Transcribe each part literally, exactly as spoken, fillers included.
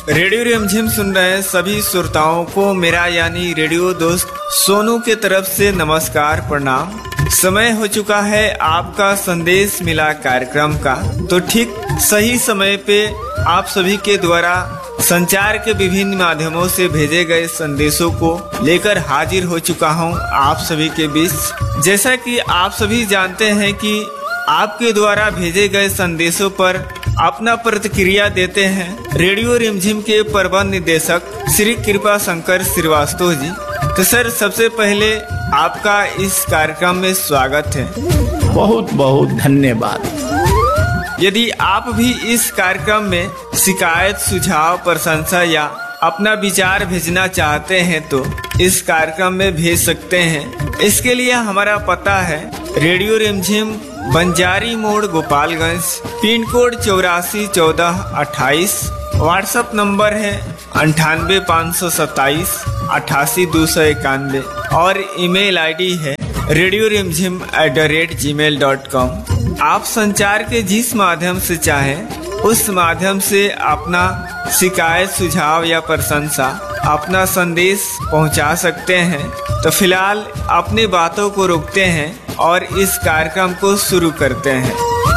Radio रिमझिम सुन रहे सभी श्रोताओं को मेरा यानी रेडियो दोस्त सोनू के तरफ से नमस्कार प्रणाम। समय हो चुका है आपका संदेश मिला कार्यक्रम का, तो ठीक सही समय पे आप सभी के द्वारा संचार के विभिन्न माध्यमों से भेजे गए संदेशों को लेकर हाजिर हो चुका हूं आप सभी के बीच। जैसा कि आप सभी जानते हैं कि आपके द्वारा भेजे गए संदेशों पर अपना प्रतिक्रिया देते हैं रेडियो रिमझिम के प्रबंध निदेशक श्री कृपा शंकर श्रीवास्तव जी। तो सर, सबसे पहले आपका इस कार्यक्रम में स्वागत है। बहुत बहुत धन्यवाद। यदि आप भी इस कार्यक्रम में शिकायत, सुझाव, प्रशंसा या अपना विचार भेजना चाहते हैं तो इस कार्यक्रम में भेज सकते हैं। इसके लिए हमारा पता है रेडियो रिमझिम, बंजारी मोड़, गोपालगंज, पिन कोड चौरासी चौदह अट्ठाईस। व्हाट्सएप नंबर है अंठानवे पाँच सौ सत्ताईस अट्ठासी दो सौ इक्यानवे और ईमेल आईडी है रेडियो रिमझिम at the rate ji mail dot com. आप संचार के जिस माध्यम से चाहें उस माध्यम से अपना शिकायत, सुझाव या प्रशंसा, अपना संदेश पहुंचा सकते हैं। तो फिलहाल अपनी बातों को रोकते हैं और इस कार्यक्रम को शुरू करते हैं।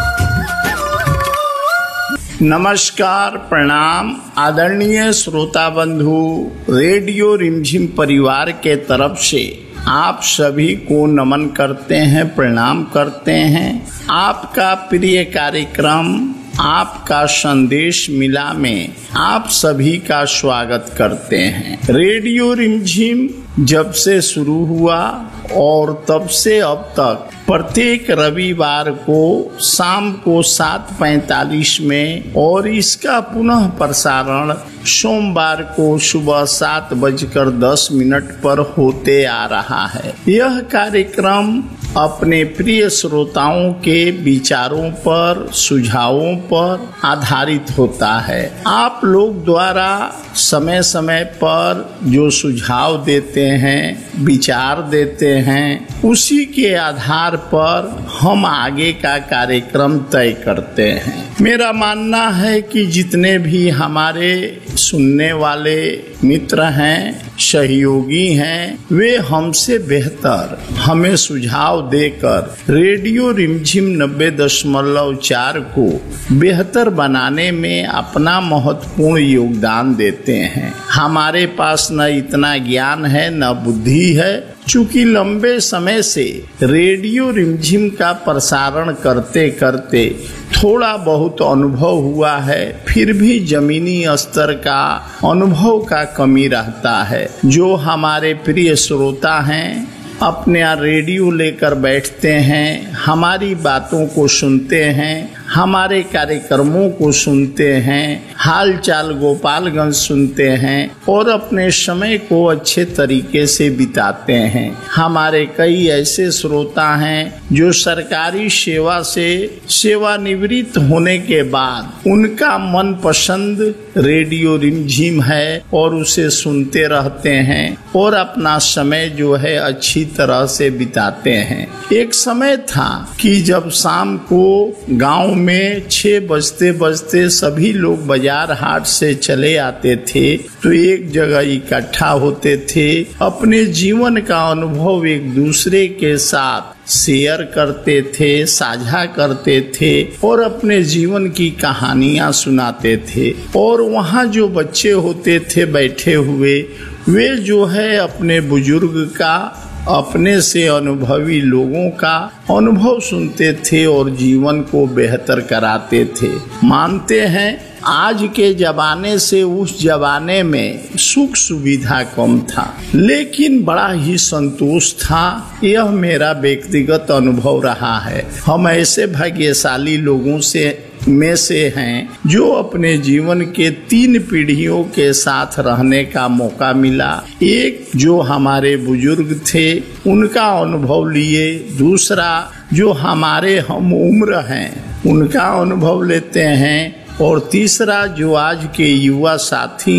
नमस्कार, प्रणाम आदरणीय श्रोता बंधु। रेडियो रिमझिम परिवार के तरफ से आप सभी को नमन करते हैं, प्रणाम करते हैं। आपका प्रिय कार्यक्रम आपका संदेश मिला में आप सभी का स्वागत करते हैं। रेडियो रिमझिम जब से शुरू हुआ और तब से अब तक प्रत्येक रविवार को शाम को सात पैंतालीस में और इसका पुनः प्रसारण सोमवार को सुबह सात बजकर दस मिनट पर होते आ रहा है। यह कार्यक्रम अपने प्रिय श्रोताओं के विचारों पर, सुझावों पर आधारित होता है। आप लोग द्वारा समय समय पर जो सुझाव देते हैं, विचार देते हैं, उसी के आधार पर हम आगे का कार्यक्रम तय करते हैं। मेरा मानना है कि जितने भी हमारे सुनने वाले मित्र हैं, सहयोगी हैं, वे हमसे बेहतर हमें सुझाव देकर रेडियो रिमझिम नब्बे दशमलव चार को बेहतर बनाने में अपना महत्वपूर्ण योगदान देते हैं। हमारे पास न इतना ज्ञान है न बुद्धि है। चूंकि लंबे समय से रेडियो रिमझिम का प्रसारण करते करते थोड़ा बहुत अनुभव हुआ है, फिर भी जमीनी स्तर का अनुभव का कमी रहता है। जो हमारे प्रिय श्रोता हैं अपने रेडियो लेकर बैठते हैं, हमारी बातों को सुनते हैं, हमारे कार्यक्रमों को सुनते हैं, हाल चाल गोपालगंज सुनते हैं और अपने समय को अच्छे तरीके से बिताते हैं। हमारे कई ऐसे श्रोता हैं जो सरकारी सेवा से सेवानिवृत्त होने के बाद उनका मनपसंद रेडियो रिमझिम है और उसे सुनते रहते हैं और अपना समय जो है अच्छी तरह से बिताते हैं। एक समय था कि जब शाम को गांव में छह बजते बजते सभी लोग बाजार हाट से चले आते थे तो एक जगह इकट्ठा होते थे, अपने जीवन का अनुभव एक दूसरे के साथ शेयर करते थे, साझा करते थे और अपने जीवन की कहानियां सुनाते थे। और वहाँ जो बच्चे होते थे बैठे हुए, वे जो है अपने बुजुर्ग का, अपने से अनुभवी लोगों का अनुभव सुनते थे और जीवन को बेहतर कराते थे। मानते हैं आज के जमाने से उस जमाने में सुख सुविधा कम था, लेकिन बड़ा ही संतोष था। यह मेरा व्यक्तिगत अनुभव रहा है। हम ऐसे भाग्यशाली लोगों से में से हैं जो अपने जीवन के तीन पीढ़ियों के साथ रहने का मौका मिला। एक जो हमारे बुजुर्ग थे उनका अनुभव लिए, दूसरा जो हमारे हम उम्र हैं उनका अनुभव लेते हैं और तीसरा जो आज के युवा साथी हैं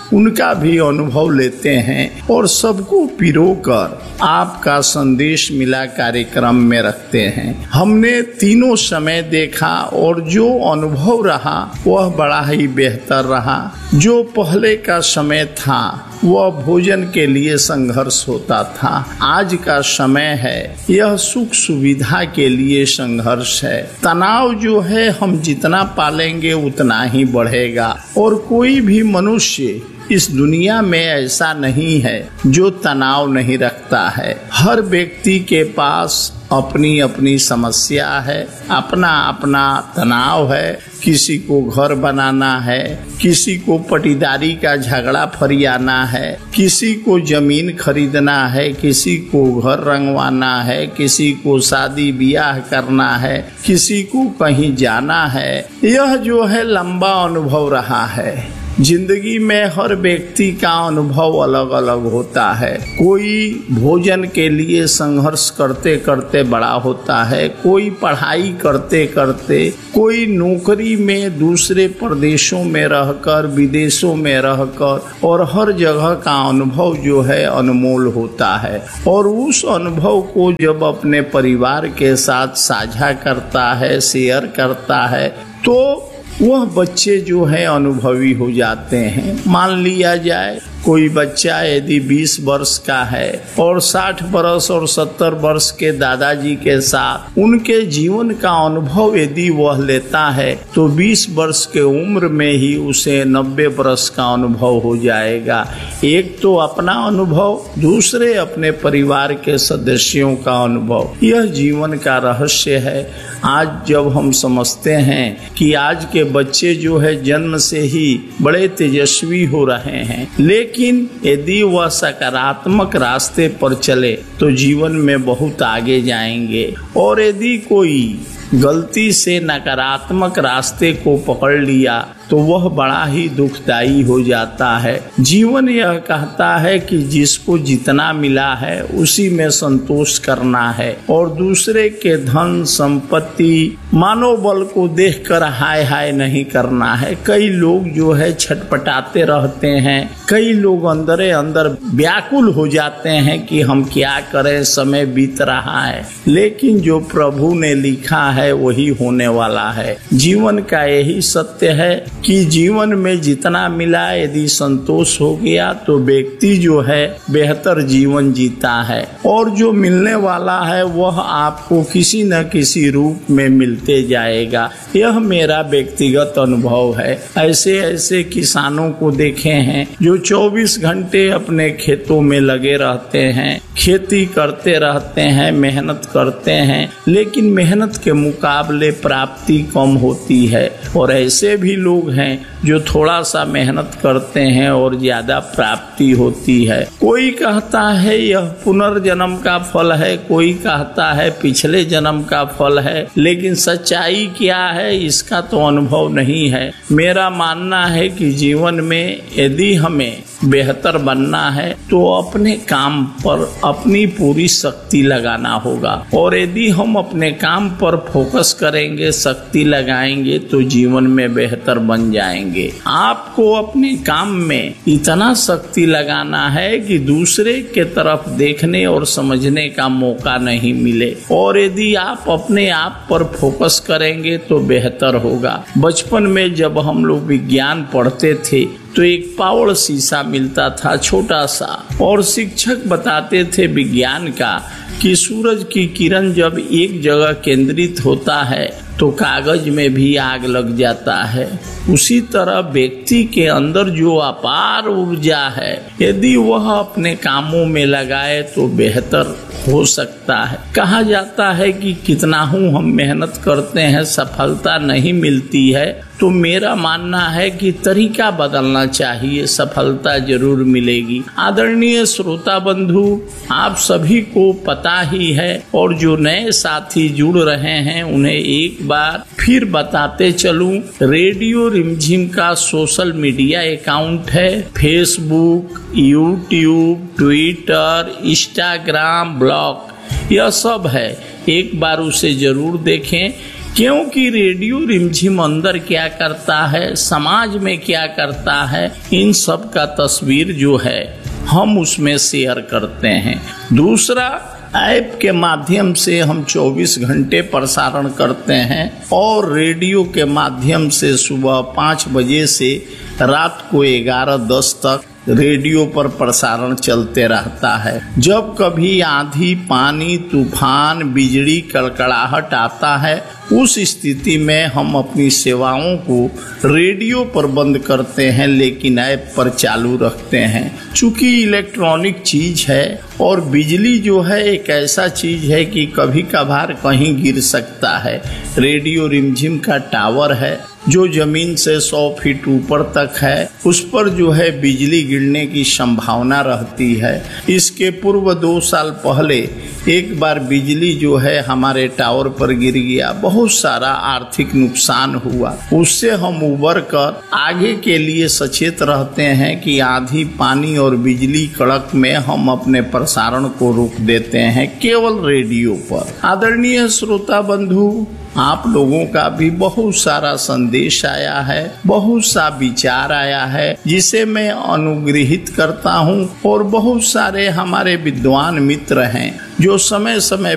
उनका भी अनुभव लेते हैं और सबको पिरोकर आपका संदेश मिला कार्यक्रम में रखते हैं। हमने तीनों समय देखा और जो अनुभव रहा वह बड़ा ही बेहतर रहा। जो पहले का समय था वह भोजन के लिए संघर्ष होता था, आज का समय है यह सुख सुविधा के लिए संघर्ष है। तनाव जो है हम जितना पालेंगे उतना ही बढ़ेगा और कोई भी मनुष्य इस दुनिया में ऐसा नहीं है जो तनाव नहीं रखता है। हर व्यक्ति के पास अपनी अपनी समस्या है, अपना अपना तनाव है। किसी को घर बनाना है, किसी को पटीदारी का झगड़ा फरियाना है, किसी को जमीन खरीदना है, किसी को घर रंगवाना है, किसी को शादी ब्याह करना है, किसी को कहीं जाना है। यह जो है लंबा अनुभव रहा है। जिंदगी में हर व्यक्ति का अनुभव अलग अलग होता है। कोई भोजन के लिए संघर्ष करते करते बड़ा होता है, कोई पढ़ाई करते करते, कोई नौकरी में दूसरे प्रदेशों में रहकर, विदेशों में रहकर, और हर जगह का अनुभव जो है अनमोल होता है। और उस अनुभव को जब अपने परिवार के साथ साझा करता है, शेयर करता है, तो वह बच्चे जो है अनुभवी हो जाते हैं। मान लिया जाए कोई बच्चा यदि बीस वर्ष का है और साठ वर्ष और सत्तर वर्ष के दादाजी के साथ उनके जीवन का अनुभव यदि वह लेता है तो बीस वर्ष के उम्र में ही उसे नब्बे वर्ष का अनुभव हो जाएगा। एक तो अपना अनुभव, दूसरे अपने परिवार के सदस्यों का अनुभव। यह जीवन का रहस्य है। आज जब हम समझते हैं कि आज के बच्चे जो है जन्म से ही बड़े तेजस्वी हो रहे हैं, लेकिन यदि वह सकारात्मक रास्ते पर चले तो जीवन में बहुत आगे जाएंगे, और यदि कोई गलती से नकारात्मक रास्ते को पकड़ लिया तो वह बड़ा ही दुखदाई हो जाता है। जीवन यह कहता है कि जिसको जितना मिला है उसी में संतोष करना है और दूसरे के धन संपत्ति मनोबल को देखकर हाय हाय नहीं करना है। कई लोग जो है छटपटाते रहते हैं, कई लोग अंदरे अंदर व्याकुल हो जाते हैं कि हम क्या करें, समय बीत रहा है, लेकिन जो प्रभु ने लिखा है वही होने वाला है। जीवन का यही सत्य है कि जीवन में जितना मिला यदि संतोष हो गया तो व्यक्ति जो है बेहतर जीवन जीता है, और जो मिलने वाला है वह आपको किसी न किसी रूप में मिलते जाएगा। यह मेरा व्यक्तिगत अनुभव है। ऐसे ऐसे किसानों को देखे हैं जो चौबीस घंटे अपने खेतों में लगे रहते हैं, खेती करते रहते हैं, मेहनत करते हैं, लेकिन मेहनत के मुकाबले प्राप्ति कम होती है। और ऐसे भी लोग हैं जो थोड़ा सा मेहनत करते हैं और ज्यादा प्राप्ति होती है। कोई कहता है यह पुनर्जन्म का फल है, कोई कहता है पिछले जन्म का फल है, लेकिन सच्चाई क्या है इसका तो अनुभव नहीं है। मेरा मानना है कि जीवन में यदि हमें बेहतर बनना है तो अपने काम पर अपनी पूरी शक्ति लगाना होगा, और यदि हम अपने काम पर फोकस करेंगे, शक्ति लगाएंगे तो जीवन में बेहतर बन जाएंगे। आपको अपने काम में इतना शक्ति लगाना है कि दूसरे के तरफ देखने और समझने का मौका नहीं मिले, और यदि आप अपने आप पर फोकस करेंगे तो बेहतर होगा। बचपन में जब हम लोग विज्ञान पढ़ते थे तो एक पावड़ शीशा मिलता था छोटा सा, और शिक्षक बताते थे विज्ञान का कि सूरज की किरण जब एक जगह केंद्रित होता है तो कागज में भी आग लग जाता है। उसी तरह व्यक्ति के अंदर जो अपार ऊर्जा है यदि वह अपने कामों में लगाए तो बेहतर हो सकता है। कहा जाता है कि कितना हूँ हम मेहनत करते हैं सफलता नहीं मिलती है, तो मेरा मानना है कि तरीका बदलना चाहिए, सफलता जरूर मिलेगी। आदरणीय श्रोता बंधु, आप सभी को पता ही है, और जो नए साथी जुड़ रहे हैं उन्हें एक बार फिर बताते चलूं, रेडियो रिमझिम का सोशल मीडिया अकाउंट है। Facebook, YouTube, Twitter, Instagram, blog, यह सब है। एक बार उसे जरूर देखें क्योंकि रेडियो रिमझिम अंदर क्या करता है, समाज में क्या करता है, इन सब का तस्वीर जो है हम उसमें शेयर करते हैं। दूसरा, ऐप के माध्यम से हम चौबीस घंटे प्रसारण करते हैं और रेडियो के माध्यम से सुबह पाँच बजे से रात को ग्यारह दस तक रेडियो पर प्रसारण चलते रहता है। जब कभी आंधी, पानी, तूफान, बिजली, कड़कड़ाहट आता है, उस स्थिति में हम अपनी सेवाओं को रेडियो पर बंद करते हैं लेकिन ऐप पर चालू रखते हैं। चूंकि इलेक्ट्रॉनिक चीज है और बिजली जो है एक ऐसा चीज है कि कभी कभार कहीं गिर सकता है। रेडियो रिमझिम का टावर है जो जमीन से सौ फीट ऊपर तक है, उस पर जो है बिजली गिरने की संभावना रहती है। इसके पूर्व दो साल पहले एक बार बिजली जो है हमारे टावर पर गिर गया, बहुत सारा आर्थिक नुकसान हुआ। उससे हम उबर कर आगे के लिए सचेत रहते हैं कि आंधी, पानी और बिजली कड़क में हम अपने प्रसारण को रोक देते हैं केवल रेडियो पर। आदरणीय श्रोता बंधु, आप लोगों का भी बहुत सारा संदेश आया है, बहुत सा विचार आया है जिसे मैं अनुग्रहित करता हूँ और बहुत सारे हमारे विद्वान मित्र हैं जो समय समय